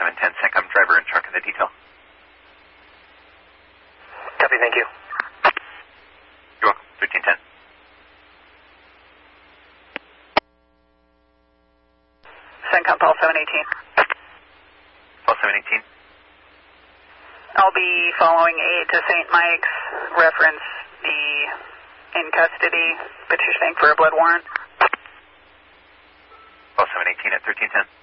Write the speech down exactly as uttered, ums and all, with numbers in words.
seven ten, CENTCOM driver and truck in the detail. Copy, thank you. You're welcome, thirteen ten. CENTCOM, Paul seven eighteen. Paul seven eighteen. I'll be following aid to Saint Mike's, reference the in custody petitioning for a blood warrant. Paul seven eighteen at thirteen ten.